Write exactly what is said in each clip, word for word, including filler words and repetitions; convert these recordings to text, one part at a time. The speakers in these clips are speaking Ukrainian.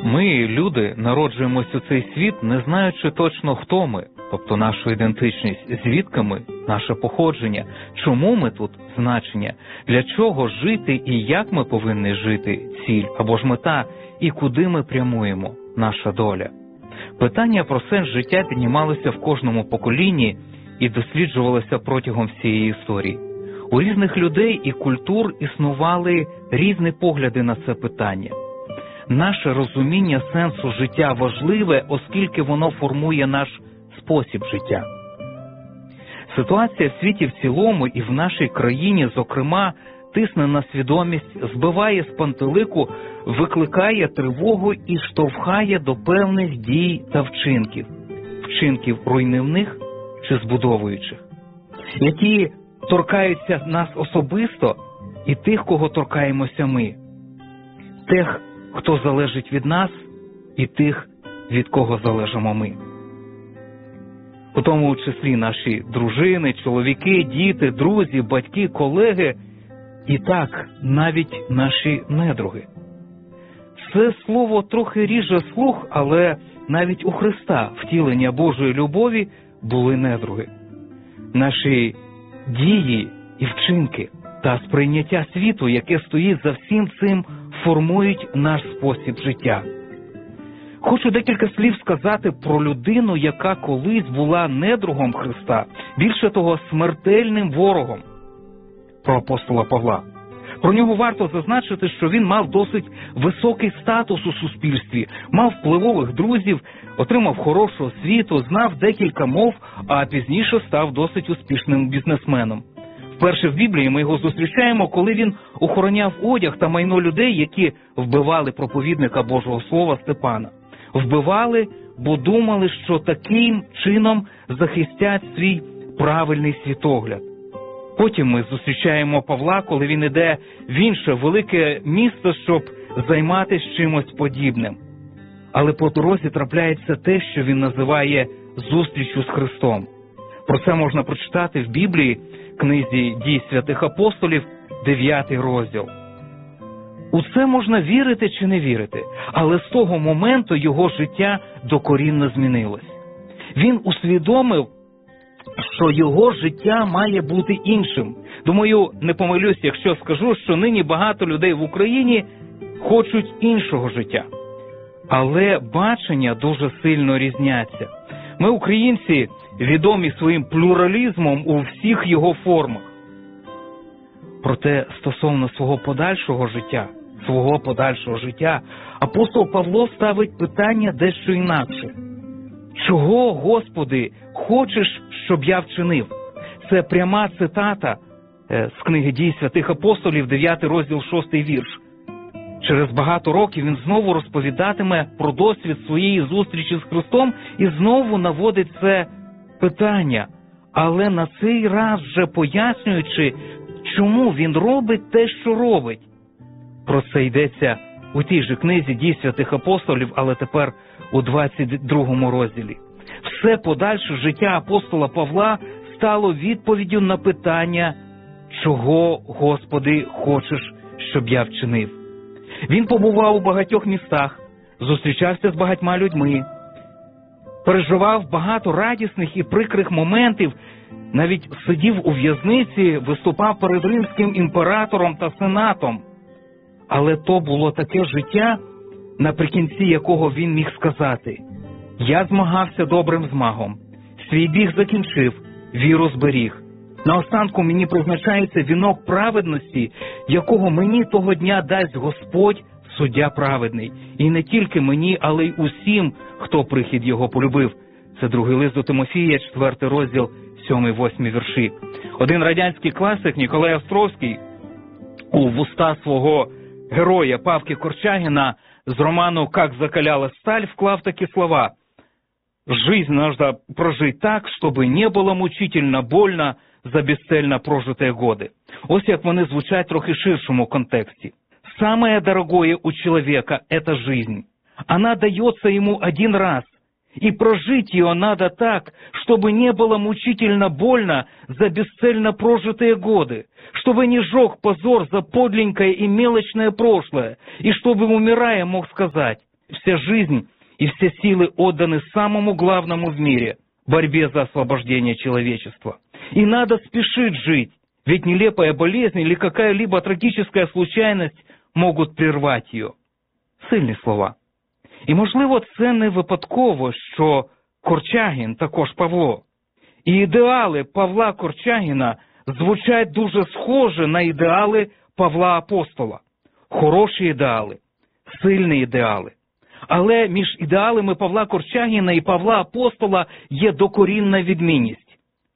Ми, люди, народжуємось у цей світ, не знаючи точно, хто ми, тобто нашу ідентичність, звідки ми, наше походження, чому ми тут, значення, для чого жити і як ми повинні жити, ціль або ж мета, і куди ми прямуємо, наша доля. Питання про сенс життя піднімалося в кожному поколінні і досліджувалося протягом всієї історії. У різних людей і культур існували різні погляди на це питання. Наше розуміння сенсу життя важливе, оскільки воно формує наш спосіб життя. Ситуація в світі в цілому і в нашій країні, зокрема, тисне на свідомість, збиває з пантелику, викликає тривогу і штовхає до певних дій та вчинків. Вчинків руйнівних чи збудовуючих, які торкаються нас особисто і тих, кого торкаємося ми. Тих, хто залежить від нас, і тих, від кого залежимо ми. У тому числі наші дружини, чоловіки, діти, друзі, батьки, колеги, і так, навіть наші недруги. Це слово трохи ріже слух, але навіть у Христа, втілення Божої любові, були недруги. Наші дії і вчинки та сприйняття світу, яке стоїть за всім цим, формують наш спосіб життя. Хочу декілька слів сказати про людину, яка колись була недругом Христа, більше того, смертельним ворогом, про апостола Павла. Про нього варто зазначити, що він мав досить високий статус у суспільстві, мав впливових друзів, отримав хорошу освіту, знав декілька мов, а пізніше став досить успішним бізнесменом. Вперше в Біблії ми його зустрічаємо, коли він охороняв одяг та майно людей, які вбивали проповідника Божого Слова Степана. Вбивали, бо думали, що таким чином захистять свій правильний світогляд. Потім ми зустрічаємо Павла, коли він іде в інше велике місто, щоб займатися чимось подібним. Але по дорозі трапляється те, що він називає зустрічю з Христом. Про це можна прочитати в Біблії, книзі «Дій святих апостолів», дев'ятий розділ. У це можна вірити чи не вірити, але з того моменту його життя докорінно змінилось. Він усвідомив, що його життя має бути іншим. Думаю, не помилюсь, якщо скажу, що нині багато людей в Україні хочуть іншого життя. Але бачення дуже сильно різняться. Ми, українці, відомі своїм плюралізмом у всіх його формах. Проте стосовно свого подальшого життя, свого подальшого життя, апостол Павло ставить питання дещо інакше. «Чого, Господи, хочеш, щоб я вчинив?» Це пряма цитата з книги «Дій святих апостолів», дев'ятий розділ, шостий вірш. Через багато років він знову розповідатиме про досвід своєї зустрічі з Христом і знову наводить це питання, але на цей раз вже пояснюючи, чому він робить те, що робить. Про це йдеться у тій же книзі «Дій святих апостолів», але тепер у двадцять другому розділі. Все подальше життя апостола Павла стало відповіддю на питання, чого, Господи, хочеш, щоб я вчинив. Він побував у багатьох містах, зустрічався з багатьма людьми, переживав багато радісних і прикрих моментів, навіть сидів у в'язниці, виступав перед римським імператором та сенатом. Але то було таке життя, наприкінці якого він міг сказати: «Я змагався добрим змагом, свій біг закінчив, віру зберіг. Наостанку мені призначається вінок праведності, якого мені того дня дасть Господь, суддя праведний. І не тільки мені, але й усім, хто прихід його полюбив». Це другий лист до Тимофія, четвертий розділ, сьомий, восьмий вірші. Один радянський класик Ніколай Островський у вуста свого героя Павки Корчагіна з роману «Как закаляла сталь» вклав такі слова: «Жизнь надо прожить так, чтобы не было мучительно больно за бесцельно прожитые годы». Ось як вони звучать в трохи ширшому контексті. Самое дорогое у человека – это жизнь. Она дается ему один раз, и прожить ее надо так, чтобы не было мучительно больно за бесцельно прожитые годы, чтобы не жег позор за подленькое и мелочное прошлое, и чтобы, умирая, мог сказать: вся жизнь и все силы отданы самому главному в мире – борьбе за освобождение человечества. И надо спешить жить, ведь нелепая болезнь или какая-либо трагическая случайность можуть прервати її. Сильні слова. І, можливо, це не випадково, що Корчагін також Павло. І ідеали Павла Корчагіна звучать дуже схоже на ідеали Павла Апостола. Хороші ідеали, сильні ідеали. Але між ідеалами Павла Корчагіна і Павла Апостола є докорінна відмінність.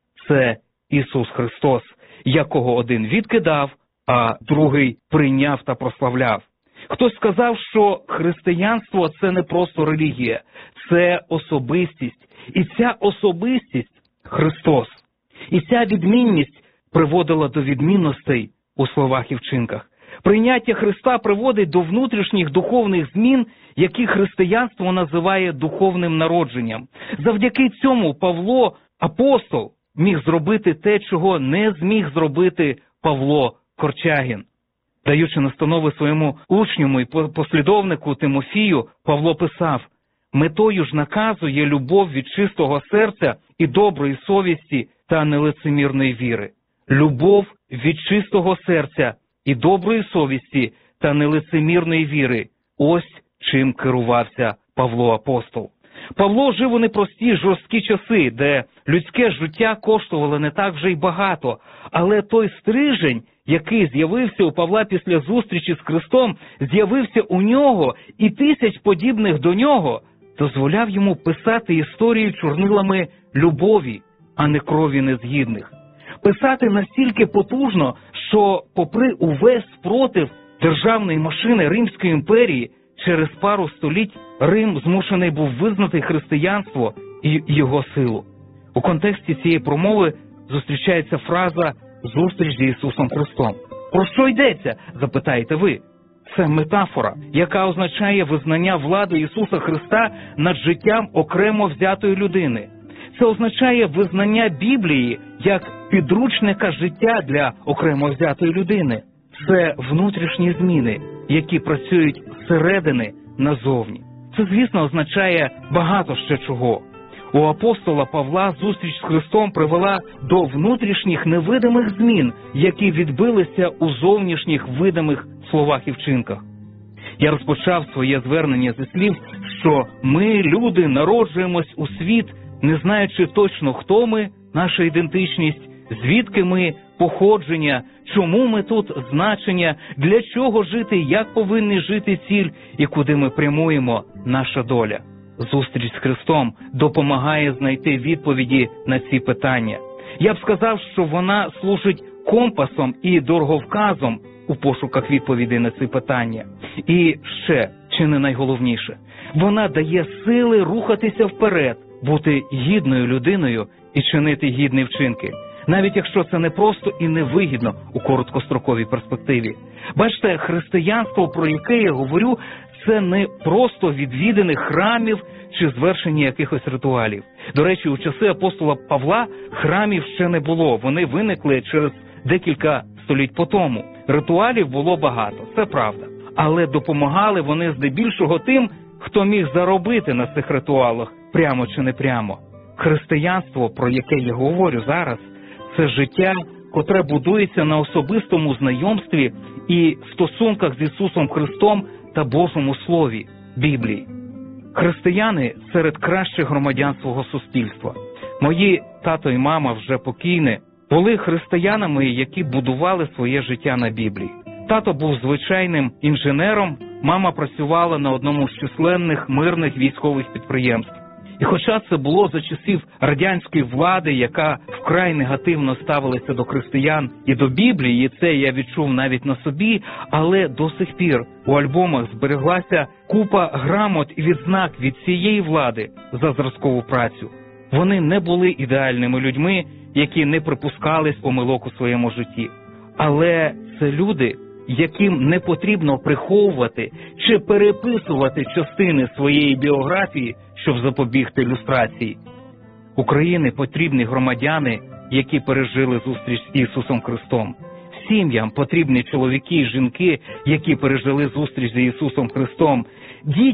Це Ісус Христос, якого один відкидав, а другий прийняв та прославляв. Хтось сказав, що християнство – це не просто релігія, це особистість. І ця особистість – Христос. І ця відмінність приводила до відмінностей у словах і вчинках. Прийняття Христа приводить до внутрішніх духовних змін, які християнство називає духовним народженням. Завдяки цьому Павло, апостол, міг зробити те, чого не зміг зробити Павло Корчагін. Даючи настанови своєму учню і послідовнику Тимофію, Павло писав: «Метою ж наказу є любов від чистого серця і доброї совісті та нелицемірної віри». Любов від чистого серця і доброї совісті та нелицемірної віри – ось чим керувався Павло Апостол. Павло жив у непрості, жорсткі часи, де людське життя коштувало не так вже й багато, але той стрижень, який з'явився у Павла після зустрічі з Христом, з'явився у нього і тисяч подібних до нього, дозволяв йому писати історію чорнилами любові, а не крові незгідних. Писати настільки потужно, що попри увесь спротив державної машини Римської імперії, через пару століть Рим змушений був визнати християнство і його силу. У контексті цієї промови зустрічається фраза «зустріч з Ісусом Христом». Про що йдеться, запитаєте ви? Це метафора, яка означає визнання влади Ісуса Христа над життям окремо взятої людини. Це означає визнання Біблії як підручника життя для окремо взятої людини. Це внутрішні зміни, які працюють зсередини назовні. Це, звісно, означає багато ще чого. У апостола Павла зустріч з Христом привела до внутрішніх невидимих змін, які відбилися у зовнішніх видимих словах і вчинках. Я розпочав своє звернення зі слів, що ми, люди, народжуємось у світ, не знаючи точно, хто ми, наша ідентичність, звідки ми, походження, чому ми тут, значення, для чого жити, як повинні жити ціль і куди ми прямуємо, наша доля. Зустріч з Христом допомагає знайти відповіді на ці питання. Я б сказав, що вона служить компасом і дороговказом у пошуках відповідей на ці питання. І ще, чи не найголовніше, вона дає сили рухатися вперед, бути гідною людиною і чинити гідні вчинки, навіть якщо це не просто і не вигідно у короткостроковій перспективі. Бачите, християнство, про яке я говорю, це не просто відвідини храмів чи звершення якихось ритуалів. До речі, у часи апостола Павла храмів ще не було, вони виникли через декілька століть по тому. Ритуалів було багато, це правда. Але допомагали вони здебільшого тим, хто міг заробити на цих ритуалах, прямо чи не прямо. Християнство, про яке я говорю зараз, це життя, котре будується на особистому знайомстві і стосунках з Ісусом Христом та Божому Слові, Біблії. Християни серед кращих громадян свого суспільства. Мої тато і мама, вже покійні, були християнами, які будували своє життя на Біблії. Тато був звичайним інженером, мама працювала на одному з численних мирних військових підприємств. І хоча це було за часів радянської влади, яка вкрай негативно ставилася до християн і до Біблії, і це я відчув навіть на собі, але до сих пір у альбомах збереглася купа грамот і відзнак від цієї влади за зразкову працю. Вони не були ідеальними людьми, які не припускались помилок у своєму житті. Але це люди, яким не потрібно приховувати чи переписувати частини своєї біографії, щоб запобігти люстрації. Україні потрібні громадяни, які пережили зустріч з Ісусом Христом. Сім'ям потрібні чоловіки і жінки, які пережили зустріч з Ісусом Христом.